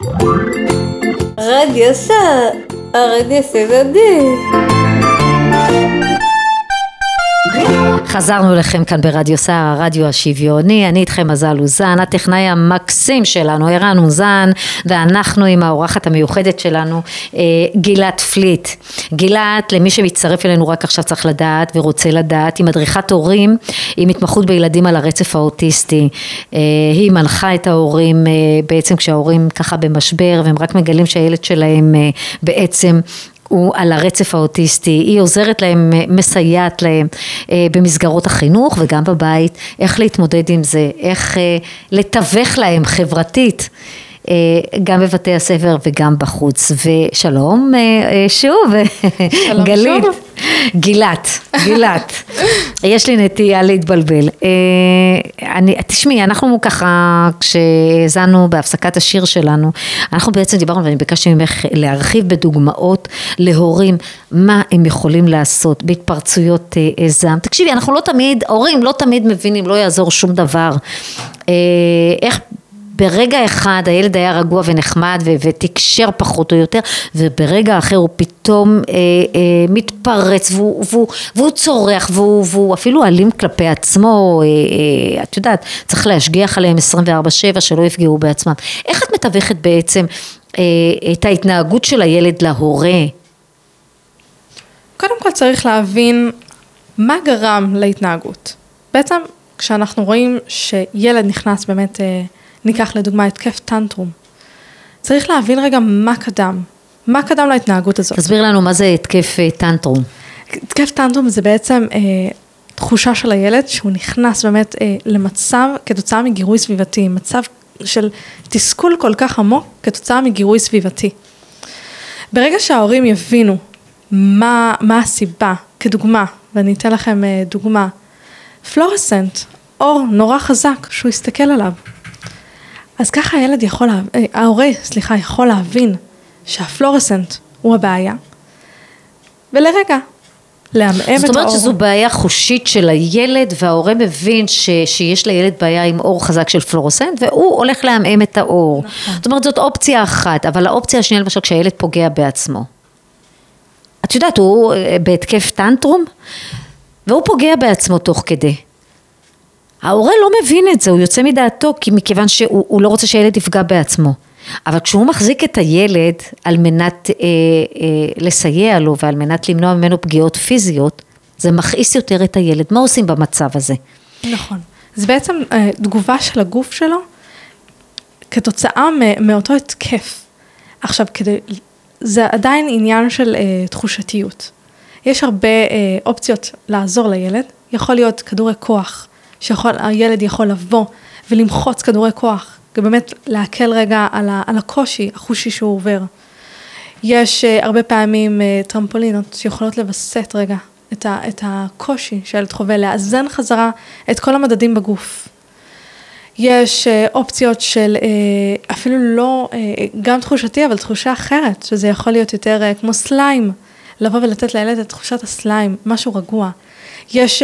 רדיו סער, הרדיו סבבי. חזרנו לכם כאן ברדיו סער, הרדיו השוויוני. אני איתכם מזל אוזן, הטכנאי המקסים שלנו ערן אוזן, ואנחנו עם האורחת המיוחדת שלנו גילת פליט. גילת, למי שמצטרף אלינו רק עכשיו צריך לדעת ורוצה לדעת, היא מדריכת הורים עם התמחות בילדים על הרצף האוטיסטי. היא מנחה את ההורים בעצם כשההורים ככה במשבר והם רק מגלים שהילד שלהם בעצם הוא על הרצף האוטיסטי. היא עוזרת להם, מסייעת להם במסגרות החינוך וגם בבית, איך להתמודד עם זה, איך לתווך להם חברתית, גם בבתי הספר וגם בחוץ. ושלום שוב, שלום גלית, שוב. גילת, יש לי נטייה להתבלבל. תשמעי, אנחנו ככה, כשהזנו בהפסקת השיר שלנו, אנחנו בעצם דיברנו, ואני ביקשתי ממך להרחיב בדוגמאות להורים, מה הם יכולים לעשות בהתפרצויות זעם. תקשיבי, אנחנו לא תמיד, הורים לא תמיד מבינים, לא יעזור שום דבר. איך ברגע אחד הילד היה רגוע ונחמד ותקשר פחות או יותר, וברגע אחר הוא פתאום מתפרץ והוא צורח והוא אפילו אלים כלפי עצמו. את יודעת, צריך להשגיח עליהם 24/7 שלא יפגעו בעצמם. איך את מתווכת בעצם את ההתנהגות של הילד להורה? קודם כל צריך להבין מה גרם להתנהגות. בעצם כשאנחנו רואים שילד נכנס באמת, ניקח לדוגמה התקף טנטרום, צריך להבין רגע מה קדם להתנהגות הזאת. תסביר לנו מה זה התקף טנטרום. התקף טנטרום זה בעצם תחושה של הילד שהוא נכנס באמת למצב כתוצאה מגירוי סביבתי, מצב של תסכול כל כך עמוק כתוצאה מגירוי סביבתי. ברגע שההורים יבינו מה הסיבה, כדוגמה, ואני אתן לכם דוגמה, פלורסנט, אור נורא חזק שהוא יסתכל עליו. אז ככה ההורה יכול להבין שהפלורסנט הוא הבעיה, ולרגע להמאם את האור. זאת אומרת שזו בעיה חושית של הילד, וההורה מבין שיש לילד בעיה עם אור חזק של פלורסנט, והוא הולך להמאם את האור. נכון. זאת אומרת, זאת אופציה אחת, אבל האופציה השנייה למשל כשהילד פוגע בעצמו. את יודעת, הוא בהתקף טנטרום, והוא פוגע בעצמו תוך כדי. ההורה לא מבין את זה, הוא יוצא מדעתו, מכיוון שהוא לא רוצה שהילד יפגע בעצמו. אבל כשהוא מחזיק את הילד על מנת לסייע לו ועל מנת למנוע ממנו פגיעות פיזיות, זה מכעיס יותר את הילד. מה עושים במצב הזה? נכון. זה בעצם תגובה של הגוף שלו כתוצאה מאותו התקף. עכשיו, זה עדיין עניין של תחושתיות. יש הרבה אופציות לעזור לילד. יכול להיות כדורי כוח, שהילד יכול לבוא ולמחוץ כדורי כוח, ובאמת להקל רגע על הקושי, החושי שהוא עובר. יש הרבה פעמים טרמפולינות שיכולות לבסט רגע את הקושי שהילד חווה, לאזן חזרה את כל המדדים בגוף. יש אופציות של אפילו לא, גם תחושתי, אבל תחושה אחרת, שזה יכול להיות יותר כמו סליים, לבוא ולתת לילד את תחושת הסליים, משהו רגוע. יש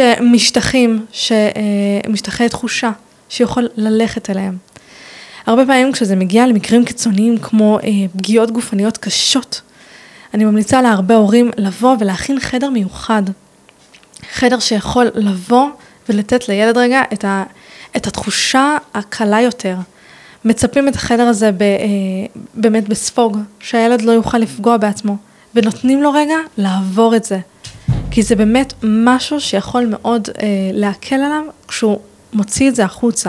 משטחי תחושה שיכול ללכת אליהם. הרבה פעמים כשזה מגיע למקרים קיצוניים כמו פגיעות גופניות קשות, אני ממליצה להרבה הורים לבוא ולהכין חדר מיוחד. חדר שיכול לבוא ולתת לילד רגע את התחושה הקלה יותר. מצפים את החדר הזה באמת בספוג, שהילד לא יוכל לפגוע בעצמו, ונותנים לו רגע לעבור את זה. כי זה באמת משהו שיכול מאוד להקל עליו כשהוא מוציא את זה החוצה.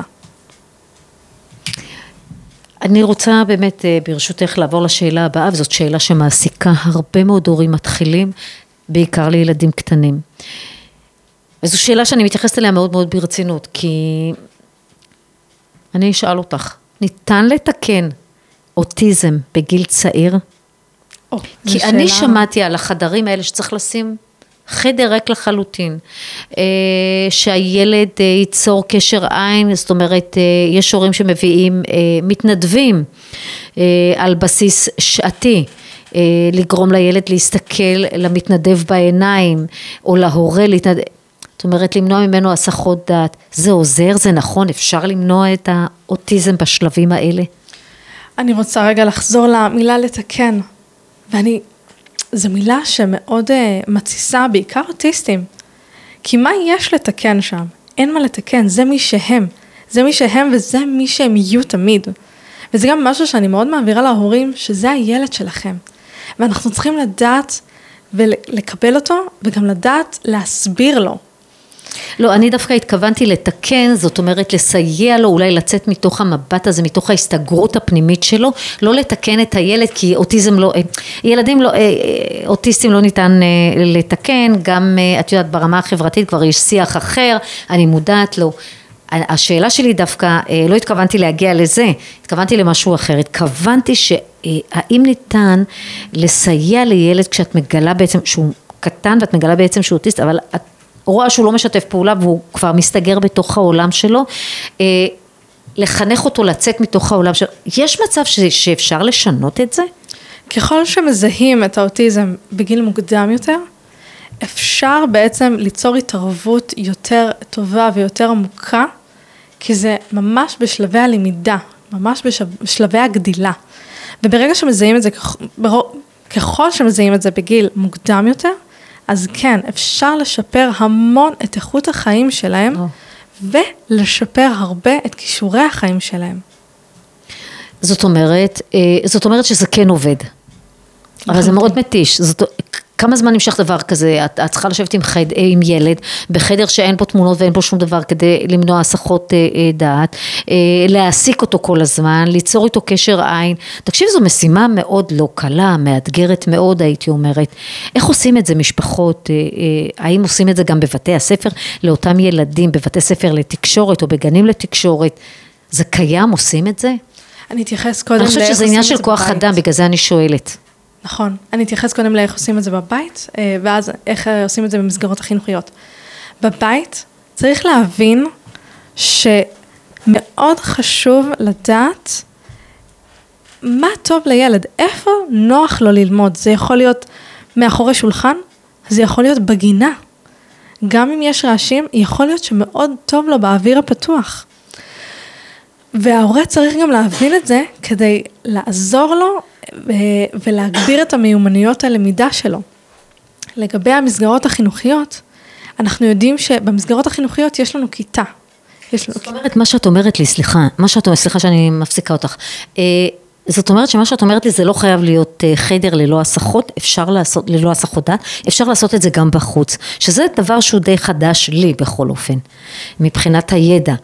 אני רוצה באמת ברשותך לעבור לשאלה הבאה, וזאת שאלה שמעסיקה הרבה מאוד הורים מתחילים, בעיקר לילדים קטנים. וזו שאלה שאני מתייחסת אליה מאוד מאוד ברצינות, כי אני אשאל אותך, ניתן לתקן אוטיזם בגיל צעיר? כי אני שמעתי על החדרים האלה שצריך לשים חדר ריק לחלוטין, שהילד ייצור קשר עין, זאת אומרת, יש הורים שמביאים מתנדבים על בסיס שעתי, לגרום לילד להסתכל למתנדב בעיניים, או להורה להתנדב, זאת אומרת, למנוע ממנו הסחות דעת. זה עוזר, זה נכון, אפשר למנוע את האוטיזם בשלבים האלה? אני רוצה רגע לחזור למילה לתקן, זו מילה שמאוד מתסיסה, בעיקר אוטיסטים, כי מה יש לתקן שם? אין מה לתקן, זה מי שהם, וזה מי שהם יהיו תמיד, וזה גם משהו שאני מאוד מעבירה להורים, שזה הילד שלכם, ואנחנו צריכים לדעת ולקבל אותו, וגם לדעת להסביר לו. לא, אני דווקא התכוונתי לתקן, זאת אומרת לסייע לו, אולי לצאת מתוך המבט הזה, מתוך ההסתגרות הפנימית שלו, לא לתקן את הילד, כי אוטיזם לא, ילדים לא, אוטיסטים לא ניתן לתקן, גם את יודעת ברמה החברתית כבר יש שיח אחר, אני מודעת לו. השאלה שלי דווקא, לא התכוונתי להגיע לזה, התכוונתי למשהו אחר, התכוונתי שהאם ניתן לסייע לילד כשאת מגלה בעצם שהוא קטן ואת מגלה בעצם שהוא אוטיסט, אבל את רואה שהוא לא משתף פעולה והוא כבר מסתגר בתוך העולם שלו, לחנך אותו לצאת מתוך העולם שלו, יש מצב שאפשר לשנות את זה? ככל שמזהים את האוטיזם בגיל מוקדם יותר, אפשר בעצם ליצור התערבות יותר טובה ויותר עמוקה, כי זה ממש בשלבי הלמידה, ממש בשלבי הגדילה. וברגע שמזהים את זה, ככל שמזהים את זה בגיל מוקדם יותר, אז כן, אפשר לשפר המון את איכות החיים שלהם, ולשפר הרבה את כישורי החיים שלהם. זאת אומרת שזה כן עובד. אבל זה מאוד מתיש. כמה זמן נמשך דבר כזה? את צריכה לשבת עם ילד, בחדר שאין פה תמונות ואין פה שום דבר, כדי למנוע הסחות דעת, להעסיק אותו כל הזמן, ליצור איתו קשר עין. תקשיב, זו משימה מאוד לא קלה, מאתגרת מאוד, הייתי אומרת. איך עושים את זה משפחות? האם עושים את זה גם בבתי הספר, לאותם ילדים, בבתי ספר לתקשורת או בגנים לתקשורת? זה קיים, עושים את זה? אני אתייחס קודם אני חושבת שזה עניין של כוח אדם, בגלל זה אני שואלת. נכון, אני אתייחס קודם לאיך עושים את זה בבית, ואז איך עושים את זה במסגרות החינוכיות. בבית צריך להבין שמאוד חשוב לדעת מה טוב לילד, איפה נוח לו ללמוד. זה יכול להיות מאחורי שולחן, זה יכול להיות בגינה. גם אם יש רעשים, יכול להיות שמאוד טוב לו באוויר הפתוח. וההורה צריך גם להבין את זה כדי לעזור לו ולהגביר את המיומנויות הלמידה שלו. לגבי המסגרות החינוכיות, אנחנו יודעים שבמסגרות החינוכיות יש לנו כיתה. זאת אומרת, מה שאת אומרת לי, סליחה שאני מפסיקה אותך, זאת אומרת שמה שאת אומרת לי זה לא חייב להיות חדר ללא הסחות, אפשר לעשות, ללא הסחות דעת, אפשר לעשות את זה גם בחוץ, שזה דבר שהוא די חדש לי בכל אופן, מבחינת הידע.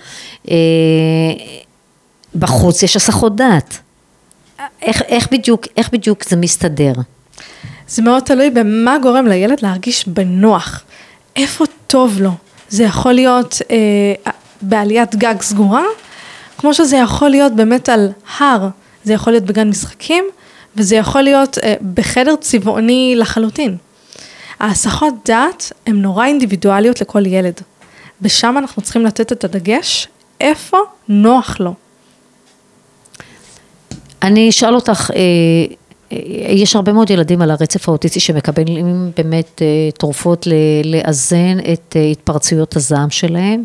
בחוץ יש הסחות דעת. איך בדיוק זה מסתדר? זה מאוד תלוי במה גורם לילד להרגיש בנוח. איפה טוב לו? זה יכול להיות בעליית גג סגורה, כמו שזה יכול להיות באמת על הר, זה יכול להיות בגן משחקים, וזה יכול להיות בחדר צבעוני לחלוטין. ההסחות דעת הן נורא אינדיבידואליות לכל ילד. בשם אנחנו צריכים לתת את הדגש, איפה נוח לו. אני אשאל אותך, יש הרבה מאוד ילדים על הרצף האוטיסטי שמקבלים באמת תרופות לאזן את התפרצויות הזעם שלהם.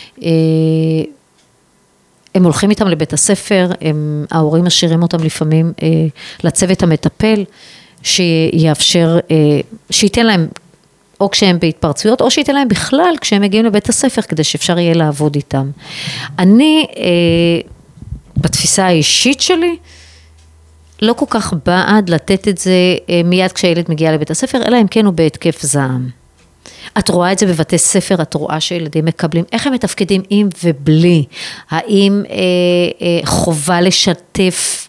הם הולכים איתם לבית הספר, ההורים משאירים אותם לפעמים לצוות המטפל, שיאפשר, שייתן להם, או כשהם בהתפרצויות, או שייתן להם בכלל כשהם מגיעים לבית הספר, כדי שאפשר יהיה לעבוד איתם. אני, בתפיסה האישית שלי, לא כל כך בעד לתת את זה מיד כשהילד מגיע לבית הספר, אלא אם כן הוא בהתקף זעם. את רואה את זה בבתי ספר, את רואה שילדים מקבלים, איך הם מתפקדים עם ובלי, האם חובה לשתף,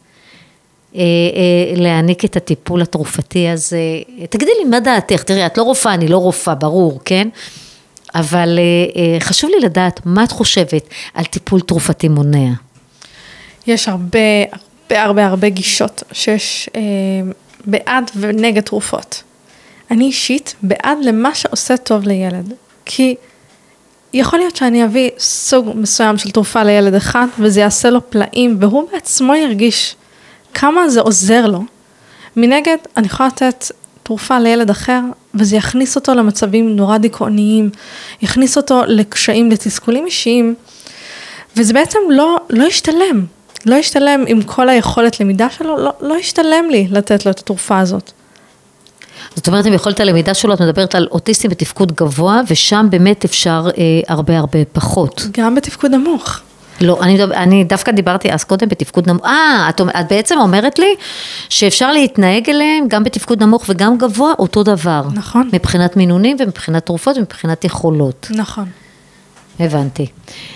להעניק את הטיפול התרופתי הזה, תגידי לי מה דעתך, תראי, את לא רופאה, אני לא רופאה, ברור, כן? אבל חשוב לי לדעת, מה את חושבת על טיפול תרופתי מונע? יש הרבה גישות שיש בעד ונגד תרופות. אני אישית בעד למה שעושה טוב לילד, כי יכול להיות שאני אביא סוג מסוים של תרופה לילד אחד, וזה יעשה לו פלאים, והוא בעצמו ירגיש כמה זה עוזר לו. מנגד, אני יכולה לתת תרופה לילד אחר, וזה יכניס אותו למצבים נורא דיכאוניים, יכניס אותו לקשיים, לתסכולים אישיים, וזה בעצם לא ישתלם. לא ישתלם עם כל היכולת למידה שלו, לא ישתלם לי לתת לו את התרופה הזאת. זאת אומרת, אם יכולת הלמידה שלו, את מדברת על אוטיסטים בתפקוד גבוה, ושם באמת אפשר הרבה פחות. גם בתפקוד נמוך. לא, אני דווקא דיברתי אז קודם בתפקוד נמוך. את בעצם אומרת לי שאפשר להתנהג אליהם גם בתפקוד נמוך וגם גבוה, אותו דבר. נכון. מבחינת מינונים ומבחינת תרופות ומבחינת יכולות. נכון. הבנתי.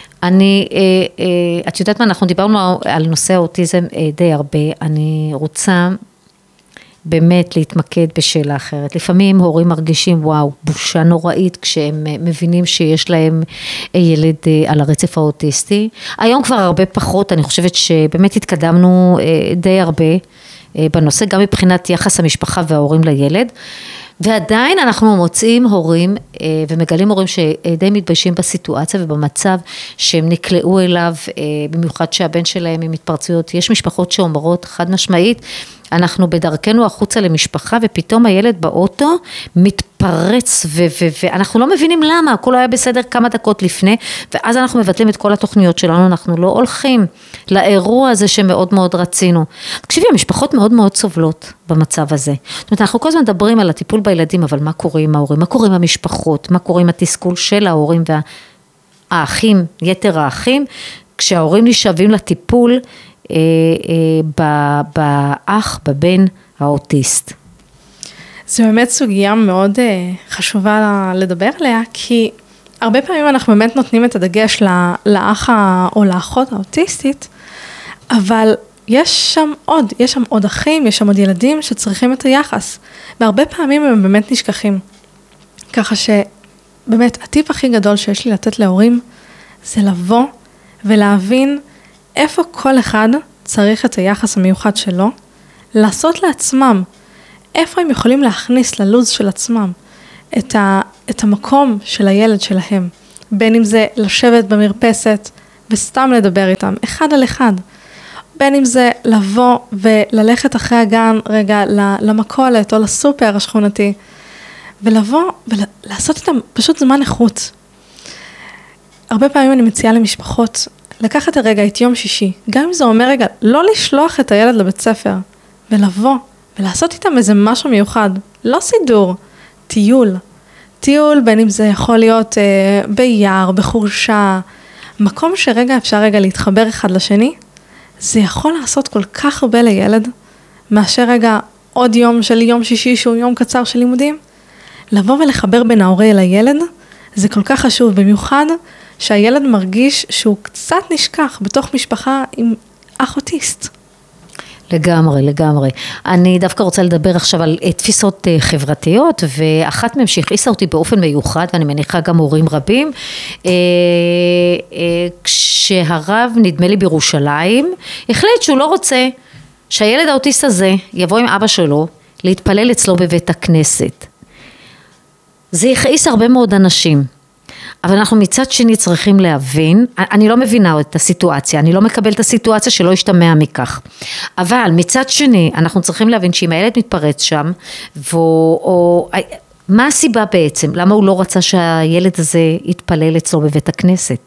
את יודעת מה, אנחנו דיברנו על נושא האוטיזם די הרבה, אני רוצה באמת להתמקד בשאלה אחרת. לפעמים הורים מרגישים, וואו, בושה נוראית כשהם מבינים שיש להם ילד על הרצף האוטיסטי. היום כבר הרבה פחות, אני חושבת שבאמת התקדמנו די הרבה בנושא, גם מבחינת יחס המשפחה וההורים לילד, ועדיין אנחנו מוצאים הורים ומגלים הורים שדי מתביישים בסיטואציה ובמצב שהם נקלעו אליו, במיוחד שהבן שלהם עם התפרצויות. יש משפחות שאומרות חד משמעית, אנחנו בדרכנו החוצה למשפחה ופתאום הילד באוטו מתפרץ ואנחנו לא מבינים למה, הכל היה בסדר כמה דקות לפני, ואז אנחנו מבטלים את כל התוכניות שלנו, אנחנו לא הולכים לאירוע הזה שמאוד מאוד רצינו. תקשיבי, המשפחות מאוד מאוד סובלות במצב הזה. זאת אומרת, אנחנו כל הזמן מדברים על הטיפול בילדים, אבל מה קורה עם ההורים, מה קורה עם המשפחות, מה קורה עם התסכול של ההורים והאחים, יתר האחים, כשההורים נשאבים לטיפול, באח, בבן האוטיסט. זו באמת סוגיה מאוד חשובה לדבר עליה, כי הרבה פעמים אנחנו באמת נותנים את הדגש לאח או לאחות האוטיסטית, אבל יש שם עוד אחים, יש שם עוד ילדים שצריכים את היחס, והרבה פעמים הם באמת נשכחים. ככה שבאמת הטיפ הכי גדול שיש לי לתת להורים, זה לבוא ולהבין איפה כל אחד צריך את היחס המיוחד שלו, לעשות לעצמם, איפה הם יכולים להכניס ללוז של עצמם, את המקום של הילד שלהם, בין אם זה לשבת במרפסת וסתם לדבר איתם, אחד על אחד, בין אם זה לבוא וללכת אחרי הגן רגע למכולת או לסופר השכונתי, ולבוא ולעשות איתם פשוט זמן איכות. הרבה פעמים אני מציעה למשפחות, לקחת הרגע את יום שישי, גם אם זה אומר רגע, לא לשלוח את הילד לבית ספר, ולבוא, ולעשות איתם איזה משהו מיוחד, לא סידור, טיול בין אם זה יכול להיות ביער, בחורשה, מקום שרגע אפשר רגע להתחבר אחד לשני, זה יכול לעשות כל כך הרבה לילד, מאשר רגע עוד יום של יום שישי שהוא יום קצר של לימודים, לבוא ולחבר בין ההורה לילד, זה כל כך חשוב, במיוחד שהילד מרגיש שהוא קצת נשכח בתוך משפחה עם אח אוטיסט. לגמרי. אני דווקא רוצה לדבר עכשיו על תפיסות חברתיות, ואחת מהן שהכעיסה אותי באופן מיוחד, ואני מניחה גם הורים רבים, כשהרב, נדמה לי בירושלים, החליט שהוא לא רוצה שהילד האוטיסט הזה יבוא עם אבא שלו, להתפלל אצלו בבית הכנסת. זה הכעיס הרבה מאוד אנשים. אבל אנחנו מצד שני צריכים להבין, אני לא מבינה את הסיטואציה, אני לא מקבל את הסיטואציה שלא ישתמע מכך, אבל מצד שני אנחנו צריכים להבין שאם הילד מתפרץ שם, מה הסיבה בעצם? למה הוא לא רצה שהילד הזה יתפלל אצלו בבית הכנסת?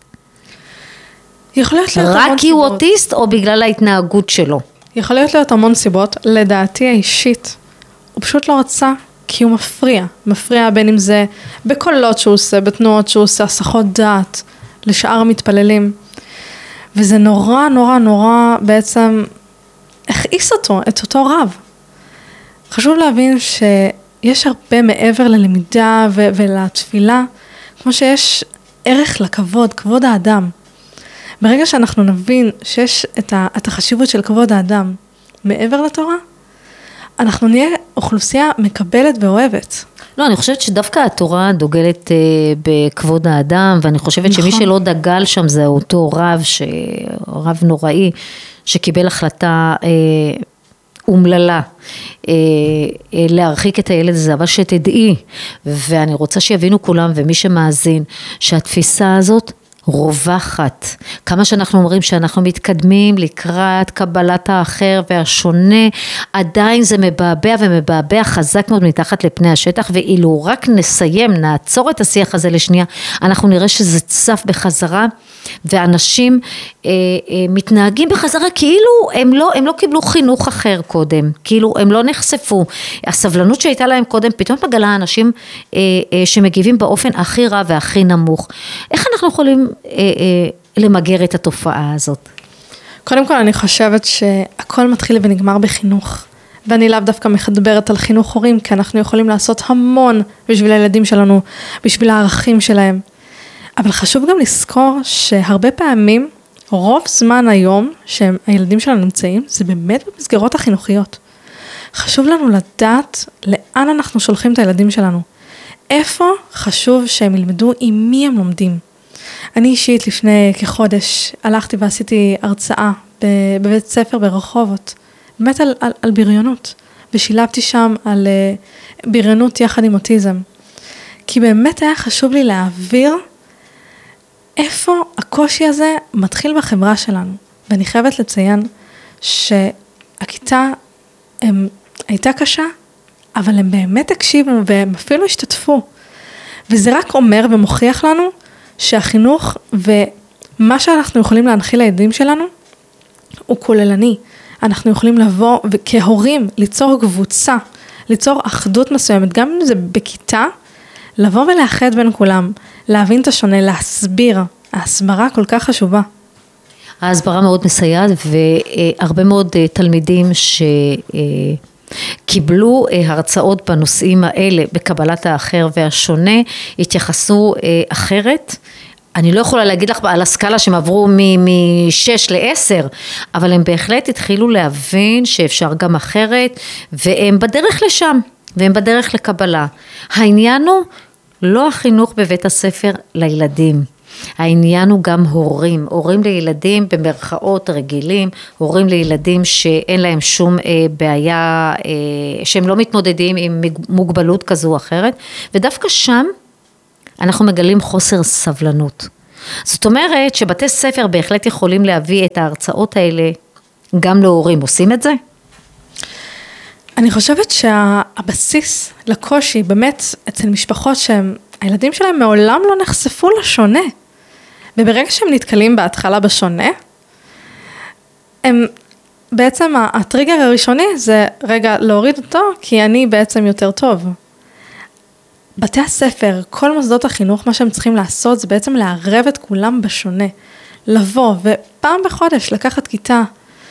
רק כי הוא אוטיסט או בגלל ההתנהגות שלו? יכול להיות המון סיבות, לדעתי האישית, הוא פשוט לא רצה, כי הוא מפריע בין אם זה בקולות שהוא עושה, בתנועות שהוא עושה, הסחות דעת לשאר המתפללים. וזה נורא בעצם הכעיס את אותו רב. חשוב להבין שיש הרבה מעבר ללמידה ולתפילה, כמו שיש ערך לכבוד, כבוד האדם. ברגע שאנחנו נבין שיש את החשיבות של כבוד האדם מעבר לתורה, אנחנו נהיה אוכלוסייה מקבלת ואוהבת. לא, אני חושבת שדווקא התורה דוגלת בכבוד האדם, ואני חושבת שמי שלא דגל שם זה אותו רב נוראי, שקיבל החלטה אומללה, להרחיק את הילד הזה, אבל שתדעי, ואני רוצה שיבינו כולם, ומי שמאזין, שהתפיסה הזאת רווחת. כמה שאנחנו אומרים שאנחנו מתקדמים לקראת קבלת האחר והשונה, עדיין זה מבעבע ומבעבע חזק מאוד מתחת לפני השטח, ואילו רק נסיים, נעצור את השיח הזה לשנייה, אנחנו נראה שזה צף בחזרה, ואנשים מתנהגים בחזרה כאילו הם לא קיבלו חינוך אחר קודם, כאילו הם לא נחשפו, הסבלנות שהייתה להם קודם, פתאום מגלה אנשים שמגיבים באופן הכי רע והכי נמוך. איך אנחנו יכולים למגר את התופעה הזאת? קודם כל אני חושבת שהכל מתחיל ונגמר בחינוך, ואני לאו דווקא מדברת על חינוך הורים, כי אנחנו יכולים לעשות המון בשביל הילדים שלנו, בשביל הערכים שלהם. אבל חשוב גם לזכור שהרבה פעמים, רוב זמן היום שהילדים שלנו נמצאים, זה באמת במסגרות החינוכיות. חשוב לנו לדעת לאן אנחנו שולחים את הילדים שלנו. איפה חשוב שהם ילמדו עם מי הם לומדים. אני אישית לפני כחודש הלכתי ועשיתי הרצאה בבית ספר ברחובות, באמת על בריונות, ושילבתי שם על בריונות יחד עם אוטיזם. כי באמת היה חשוב לי להעביר איפה הקושי הזה מתחיל בחברה שלנו. ואני חייבת לציין שהכיתה הייתה קשה, אבל הם באמת הקשיבו והם אפילו השתתפו. וזה רק אומר ומוכיח לנו שהחינוך ומה שאנחנו יכולים להנחיל לילדים שלנו הוא כוללני. אנחנו יכולים לבוא וכהורים ליצור קבוצה, ליצור אחדות מסוימת, גם אם זה בכיתה, לבוא ולאחד בין כולם, להבין את השונה, להסביר. ההסברה כל כך חשובה. ההסברה מאוד מסייעת, והרבה מאוד תלמידים קיבלו הרצאות בנושאים האלה, בקבלת האחר והשונה, התייחסו אחרת. אני לא יכולה להגיד לך על הסקאלה שהם עברו מ-6 ל-10, אבל הם בהחלט התחילו להבין שאפשר גם אחרת, והם בדרך לשם, והם בדרך לקבלה. העניין הוא לא החינוך בבית הספר לילדים, העניין הוא גם הורים לילדים במרכאות רגילים, הורים לילדים שאין להם שום בעיה, שהם לא מתמודדים עם מוגבלות כזו או אחרת, ודווקא שם אנחנו מגלים חוסר סבלנות. זאת אומרת שבתי ספר בהחלט יכולים להביא את ההרצאות האלה גם להורים, עושים את זה? אני חושבת שהבסיס לקושי באמת אצל משפחות שהילדים שלהם מעולם לא נחשפו לשונה. וברגע שהם נתקלים בהתחלה בשונה, הם בעצם הטריגר הראשוני זה רגע להוריד אותו כי אני בעצם יותר טוב. בתי הספר, כל מוסדות החינוך, מה שהם צריכים לעשות זה בעצם לערב את כולם בשונה. לבוא ופעם בחודש לקחת כיתה,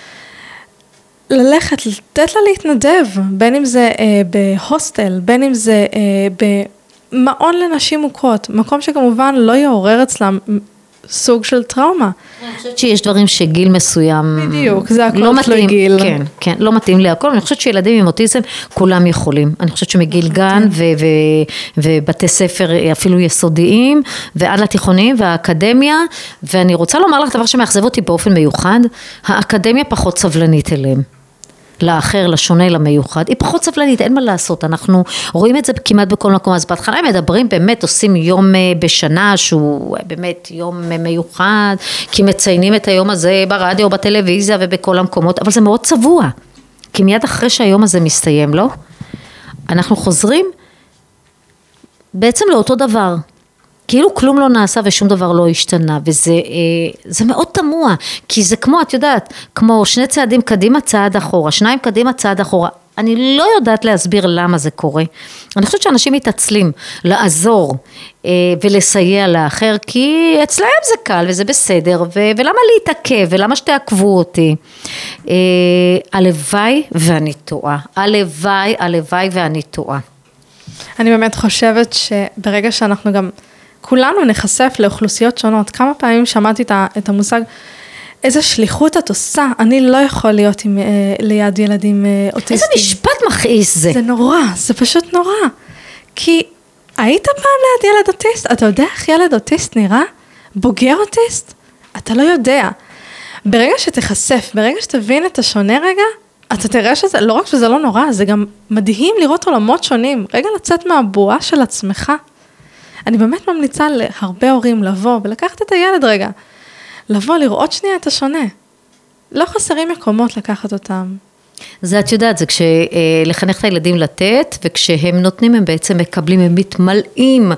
ללכת, לתת לה להתנדב, בין אם זה בהוסטל, בין אם זה במעון לנשים מוכות, מקום שכמובן לא יעורר אצלם סוג של טראומה. אני חושבת שיש דברים שגיל מסוים בדיוק, זה הכל לא מתאים, גיל. כן, כן, לא מתאים להכל. אני חושבת שילדים עם אוטיזם כולם יכולים. אני חושבת שמגיל גן ובתי ספר אפילו יסודיים ועד לתיכונים והאקדמיה, ואני רוצה לומר לך דבר שמאכזב אותי באופן מיוחד, האקדמיה פחות סבלנית אליהם. לאחר, לשונה, למיוחד, היא פחות סבלנית, אין מה לעשות, אנחנו רואים את זה כמעט בכל מקום, אז בהתחלה הם מדברים, באמת עושים יום בשנה, שהוא באמת יום מיוחד, כי מציינים את היום הזה ברדיו, בטלוויזיה ובכל המקומות, אבל זה מאוד צבוע, כי מיד אחרי שהיום הזה מסתיים, לא? אנחנו חוזרים בעצם לאותו דבר, כאילו כלום לא נעשה ושום דבר לא השתנה, וזה מאוד תמוה, כי זה כמו, את יודעת, כמו 2 צעדים קדימה, צעד אחורה, 2 קדימה, צעד אחורה, אני לא יודעת להסביר למה זה קורה, אני חושבת שאנשים מתעצלים לעזור ולסייע לאחר, כי אצלהם זה קל וזה בסדר, ולמה להתעכב, ולמה שתעקבו אותי, הלוואי ואני טועה, הלוואי ואני טועה. אני באמת חושבת שברגע שאנחנו גם כולנו נחשף לאוכלוסיות שונות, כמה פעמים שמעתי את המושג, איזה שליחות את עושה, אני לא יכול להיות ליד ילדים אוטיסטים. איזה משפט מכעיס זה. זה נורא, זה פשוט נורא. כי היית פעם ליד ילד אוטיסט, אתה יודע איך ילד אוטיסט נראה? בוגר אוטיסט? אתה לא יודע. ברגע שתחשף, ברגע שתבין את השונה רגע, אתה תראה שזה, לא רק שזה לא נורא, זה גם מדהים לראות עולמות שונים, רגע לצאת מהבועה של עצמך. אני באמת ממליצה להרבה הורים לבוא ולקחת את הילד רגע, לבוא לראות שנייה את השונה. לא חסרים מקומות לקחת אותם. זה את יודעת, זה כשלחנך את הילדים לתת, וכשהם נותנים הם בעצם מקבלים, הם מתמלאים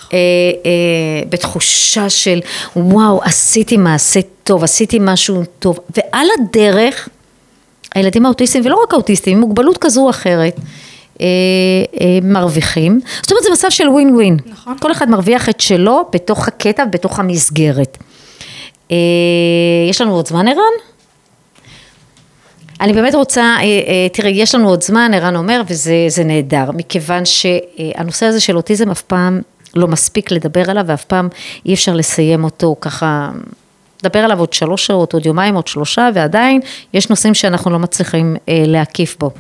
בתחושה של וואו, עשיתי מעשה טוב, עשיתי משהו טוב, ועל הדרך, הילדים האוטיסטים, ולא רק האוטיסטים, עם מוגבלות כזו או אחרת, מרוויחים. זאת אומרת, זה מצב של ווין ווין. נכון. כל אחד מרוויח את שלו בתוך הקטע, בתוך המסגרת. יש לנו עוד זמן, ערן? אני באמת רוצה, תראי, יש לנו עוד זמן, ערן אומר, וזה נהדר, מכיוון שהנושא הזה של אוטיזם אף פעם לא מספיק לדבר עליו, ואף פעם אי אפשר לסיים אותו ככה, לדבר עליו עוד 3 שעות, עוד יומיים, עוד 3, ועדיין יש נושאים שאנחנו לא מצליחים להקיף בו.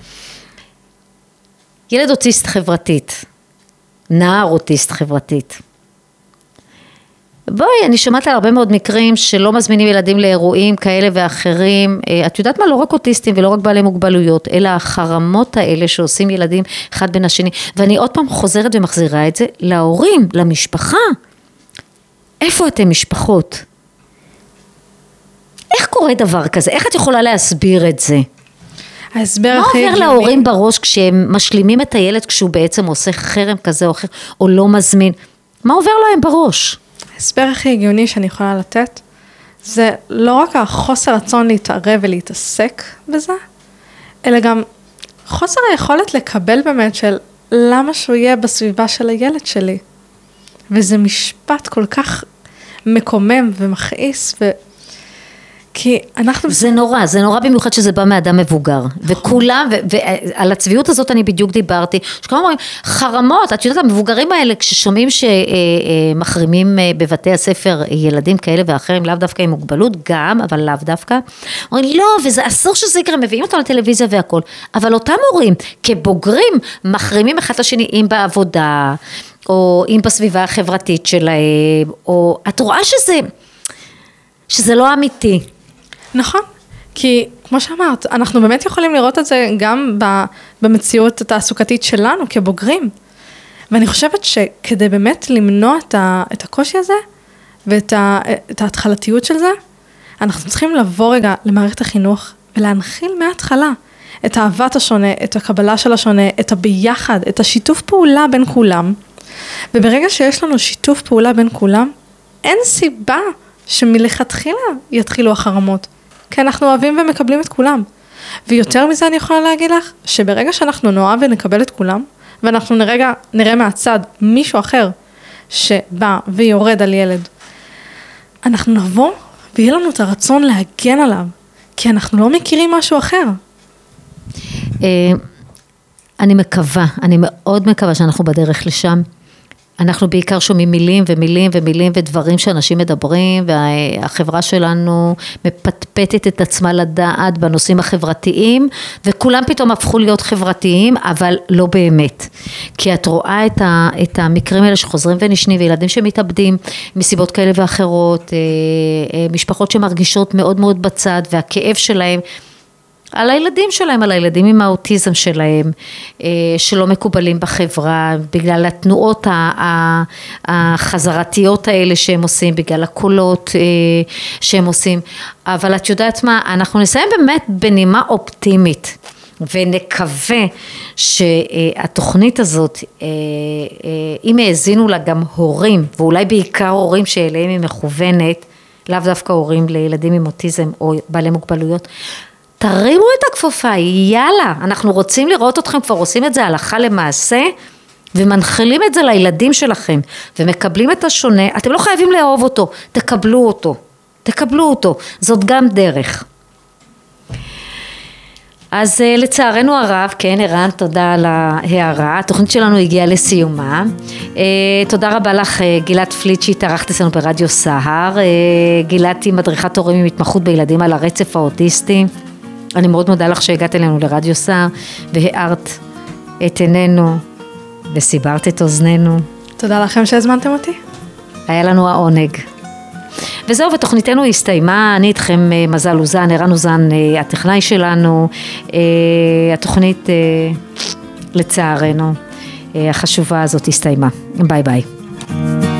ילד אוטיסט חברתית, נער אוטיסט חברתית. בואי, אני שומעת על הרבה מאוד מקרים שלא מזמינים ילדים לאירועים כאלה ואחרים. את יודעת מה? לא רק אוטיסטים ולא רק בעלי מוגבלויות, אלא החרמות האלה שעושים ילדים אחד בין השני. ואני עוד פעם חוזרת ומחזירה את זה להורים, למשפחה. איפה אתם משפחות? איך קורה דבר כזה? איך את יכולה להסביר את זה? ההסבר מה הכי עובר הגיוני. להורים בראש כשהם משלימים את הילד כשהוא בעצם עושה חרם כזה או אחר, או לא מזמין? מה עובר להם בראש? ההסבר הכי הגיוני שאני יכולה לתת, זה לא רק החוסר רצון להתערב ולהתעסק בזה, אלא גם חוסר היכולת לקבל באמת של למה שהוא יהיה בסביבה של הילד שלי. וזה משפט כל כך מקומם ומכעיס, כי אנחנו... זה נורא במיוחד שזה בא מאדם מבוגר, וכולם, ועל הצביעות הזאת אני בדיוק דיברתי, שכולם אומרים, חרמות, את יודעת, המבוגרים האלה, כששומעים שמחרימים בבתי הספר ילדים כאלה ואחרים, לאו דווקא עם מוגבלות, גם, אבל לאו דווקא, אומרים, לא, וזה אסור שזה יקרה, מביאים אותם לטלוויזיה והכל, אבל אותם הורים, כבוגרים, מחרימים אחד לשני, אם בעבודה, או אם בסביבה החברתית שלהם, או את רואה שזה לא אמיתי. נכון, כי כמו שאמרת, אנחנו באמת יכולים לראות את זה גם במציאות התעסוקתית שלנו כבוגרים. ואני חושבת שכדי באמת למנוע את הקושי הזה, ואת ההתחלתיות של זה, אנחנו צריכים לבוא רגע למערכת החינוך, ולהנחיל מההתחלה את אהבת השונה, את הקבלה של השונה, את הביחד, את השיתוף פעולה בין כולם. וברגע שיש לנו שיתוף פעולה בין כולם, אין סיבה שמלכתחילה יתחילו החרמות, כי אנחנו אוהבים ומקבלים את כולם. ויותר מזה אני יכולה להגיד לך, שברגע שאנחנו נאהב ונקבל את כולם, ואנחנו נראה מהצד מישהו אחר, שבא ויורד על ילד, אנחנו נבוא ויהיה לנו את הרצון להגן עליו, כי אנחנו לא מכירים משהו אחר. אני מאוד מקווה שאנחנו בדרך לשם. אנחנו בעיקר שומעים מילים ומילים ומילים ודברים שאנשים מדברים, והחברה שלנו מפטפטת את עצמה לדעת בנושאים החברתיים, וכולם פתאום הפכו להיות חברתיים, אבל לא באמת. כי את רואה את המקרים האלה שחוזרים ונשנים, וילדים שמתאבדים מסיבות כאלה ואחרות, משפחות שמרגישות מאוד מאוד בצד, והכאב שלהם, על הילדים שלהם, על הילדים עם האוטיזם שלהם, שלא מקובלים בחברה, בגלל התנועות החזרתיות האלה שהם עושים, בגלל הקולות שהם עושים. אבל את יודעת מה, אנחנו נסיים באמת בנימה אופטימית, ונקווה שהתוכנית הזאת, אם האזינו לה גם הורים, ואולי בעיקר הורים שאליהם היא מכוונת, לאו דווקא הורים לילדים עם אוטיזם או בעלי מוגבלויות, תרימו את הכפופה, יאללה, אנחנו רוצים לראות אתכם כבר עושים את זה הלכה למעשה, ומנחילים את זה לילדים שלכם, ומקבלים את השונה, אתם לא חייבים לאהוב אותו, תקבלו אותו, זאת גם דרך. אז לצערנו הרב, כן, ערן, תודה על ההערה, התוכנית שלנו הגיעה לסיומה, תודה רבה לך גילת פליט שהתארחת אצלנו ברדיו סהר, גילת היא מדריכת הורים עם התמחות בילדים על הרצף האוטיסטי, אני מאוד מודה לך שהגעת אלינו לרדיו סהר, והארת את עינינו, וסיברת את אוזנינו. תודה לכם שהזמנתם אותי. היה לנו העונג. וזהו, ותוכניתנו הסתיימה, אני איתכם מזל אוזן, ערן אוזן, הטכנאי שלנו, התוכנית לצערנו, החשובה הזאת הסתיימה. ביי ביי.